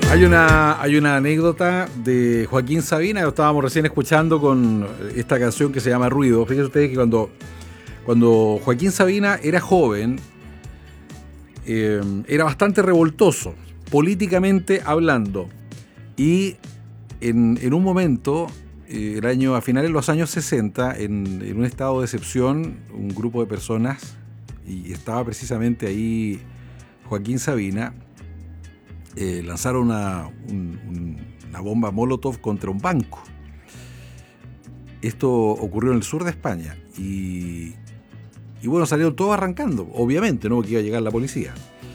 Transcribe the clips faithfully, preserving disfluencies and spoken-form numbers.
Hay una, hay una anécdota de Joaquín Sabina, lo estábamos recién escuchando con esta canción que se llama Ruido. Fíjense ustedes que cuando, cuando Joaquín Sabina era joven, eh, era bastante revoltoso, políticamente hablando. Y en, en un momento, eh, el año, a finales de los años sesenta, en, en un estado de excepción, un grupo de personas, y estaba precisamente ahí Joaquín Sabina, Eh, lanzaron una, un, un, una bomba Molotov contra un banco. Esto ocurrió en el sur de España y, y bueno, salieron todos arrancando, obviamente, no, que iba a llegar la policía.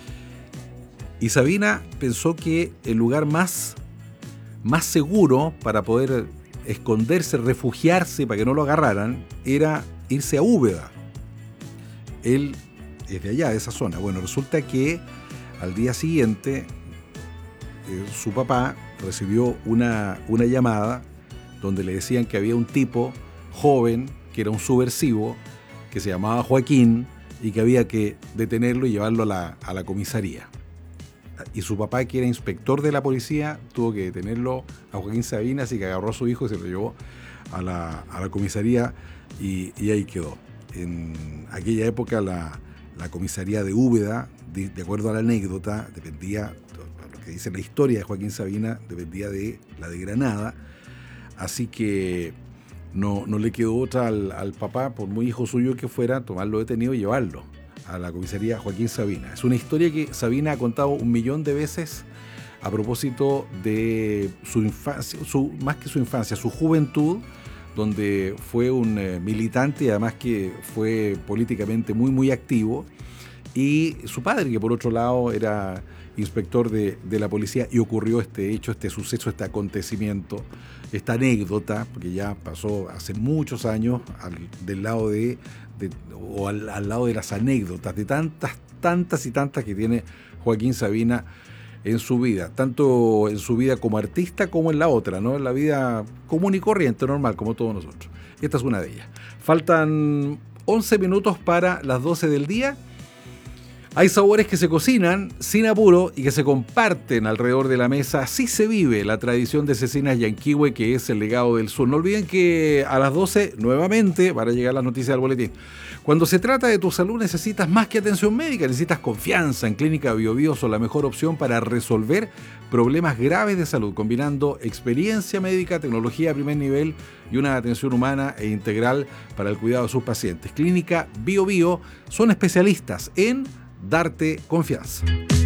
Y Sabina pensó que el lugar más, más seguro para poder esconderse, refugiarse, para que no lo agarraran, era irse a Úbeda. Él es de allá, de esa zona. Bueno, resulta que al día siguiente su papá recibió una, una llamada donde le decían que había un tipo joven que era un subversivo que se llamaba Joaquín y que había que detenerlo y llevarlo a la, a la comisaría. Y su papá, que era inspector de la policía, tuvo que detenerlo a Joaquín Sabina, así que agarró a su hijo y se lo llevó a la, a la comisaría y, y ahí quedó. En aquella época la, la comisaría de Úbeda, de, de acuerdo a la anécdota, dependía, que dice la historia de Joaquín Sabina, dependía de la de Granada, así que no, no le quedó otra al, al papá, por muy hijo suyo que fuera, tomarlo detenido y llevarlo a la comisaría Joaquín Sabina. Es una historia que Sabina ha contado un millón de veces a propósito de su infancia, su, más que su infancia, su juventud, donde fue un eh, militante y además que fue políticamente muy, muy activo, y su padre, que por otro lado era inspector de, de la policía, y ocurrió este hecho, este suceso, este acontecimiento, esta anécdota, porque ya pasó hace muchos años al, del lado de, de o al, al lado de las anécdotas, de tantas, tantas y tantas que tiene Joaquín Sabina en su vida, tanto en su vida como artista como en la otra, ¿no? En la vida común y corriente, normal, como todos nosotros. Esta es una de ellas. Faltan once minutos para las doce del día. Hay sabores que se cocinan sin apuro y que se comparten alrededor de la mesa. Así se vive la tradición de Cecinas Yanquihue, que es el legado del sur. No olviden que a las doce, nuevamente, van a llegar las noticias del boletín. Cuando se trata de tu salud, necesitas más que atención médica, necesitas confianza. En Clínica Bio Bio son la mejor opción para resolver problemas graves de salud, combinando experiencia médica, tecnología de primer nivel y una atención humana e integral para el cuidado de sus pacientes. Clínica Bio Bio son especialistas en darte confianza.